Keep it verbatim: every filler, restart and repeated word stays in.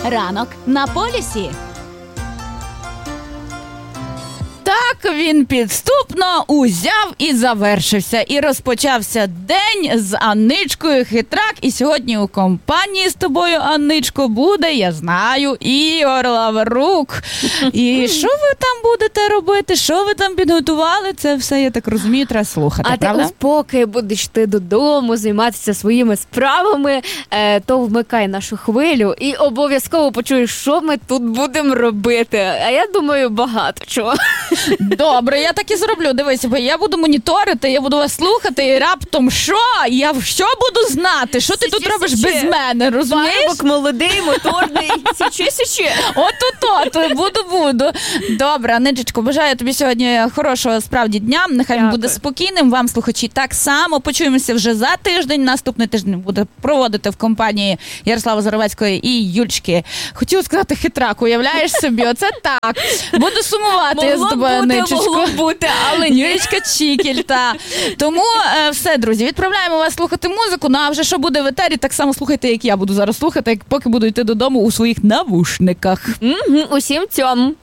Ранок на полюсі. Так він підступно узяв і завершився. І розпочався день з Анничкою Хитрак. І сьогодні у компанії з тобою, Анничко, буде, я знаю, Ігор Лаврук. І що ви там будете робити? Що ви там підготували? Це все, я так розумію, треба слухати, а правда? А ти поки будеш йти додому, займатися своїми справами, е, то вмикай нашу хвилю і обов'язково почуєш, що ми тут будемо робити. А я думаю, багато чого. Добре, я так і зроблю. Дивись, бо я буду моніторити, я буду вас слухати, і раптом що? Я що буду знати? Що ти тут робиш без мене, розумієш? Парубок молодий, моторний, січи-січи. От-от-от, буду-буду. Добре, Анничечко, бажаю тобі сьогодні хорошого справді дня. Нехай він буде спокійним, вам, слухачі, так само. Почуємося вже за тиждень. Наступний тиждень буде проводити в компанії Ярослава Заровецької і Юльчки. Хотіла сказати Хитрак, уявляєш собі? Оце так. Буду сумувати я з тобою, Анничечко. Могло бути, але Юльчка Чікіль, та. Тому е, все, друзі, відправляємо вас слухати музику. Ну, а вже що буде в етері, так само слухайте, як я буду зараз слухати, як поки буду йти додому у своїх навушниках. Угу, усім цьому.